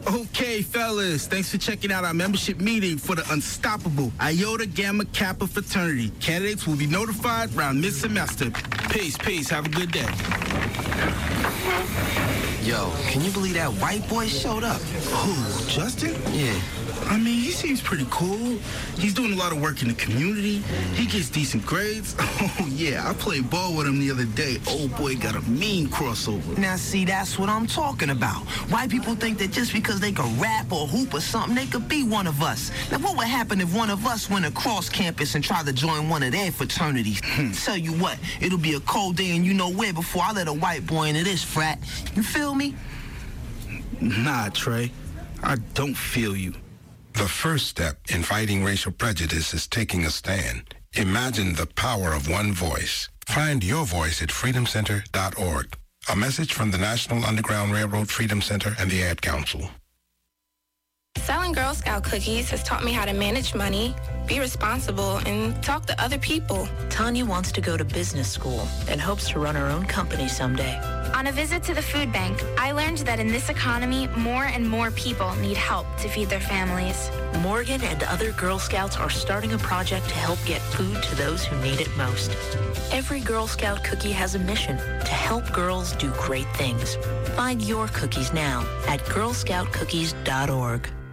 Okay, fellas, thanks for checking out our membership meeting for the Unstoppable Iota Gamma Kappa Fraternity. Candidates will be notified around mid-semester. Peace. Have a good day. Yo, can you believe that white boy showed up? Who, Justin? Yeah. I mean, he seems pretty cool. He's doing a lot of work in the community. He gets decent grades. Oh, yeah, I played ball with him the other day. Old boy got a mean crossover. Now, see, that's what I'm talking about. White people think that just because they can rap or hoop or something, they could be one of us. Now, what would happen if one of us went across campus and tried to join one of their fraternities? Tell you what, it'll be a cold day and you know where before I let a white boy into this frat. You feel me? Nah, Trey. I don't feel you. The first step in fighting racial prejudice is taking a stand. Imagine the power of one voice. Find your voice at freedomcenter.org. A message from the National Underground Railroad Freedom Center and the Ad Council. Selling Girl Scout cookies has taught me how to manage money, be responsible, and talk to other people. Tanya wants to go to business school and hopes to run her own company someday. On a visit to the food bank, I learned that in this economy, more and more people need help to feed their families. Morgan and other Girl Scouts are starting a project to help get food to those who need it most. Every Girl Scout cookie has a mission to help girls do great things. Find your cookies now at girlscoutcookies.org.